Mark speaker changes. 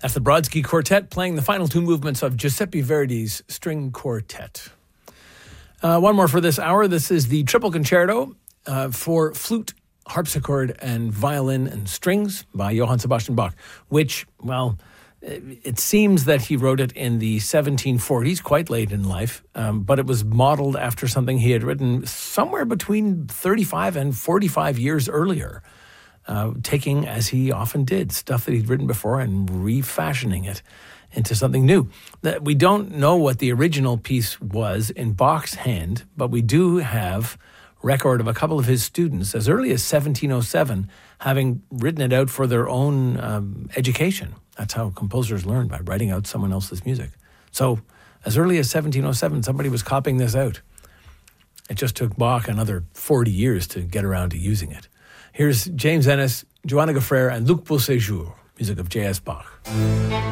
Speaker 1: That's the Brodsky Quartet playing the final two movements of Giuseppe Verdi's String Quartet. One more for this hour. This is the Triple Concerto for flute, harpsichord, and violin and strings by Johann Sebastian Bach, which, well, it seems that he wrote it in the 1740s, quite late in life, but it was modeled after something he had written somewhere between 35 and 45 years earlier. Taking, as he often did, stuff that he'd written before and refashioning it into something new. We don't know what the original piece was in Bach's hand, but we do have record of a couple of his students as early as 1707 having written it out for their own education. That's how composers learn, by writing out someone else's music. So as early as 1707, somebody was copying this out. It just took Bach another 40 years to get around to using it. Here's James Ennis, Joanna Gaffrey, and Luc Beauséjour, music of J.S. Bach.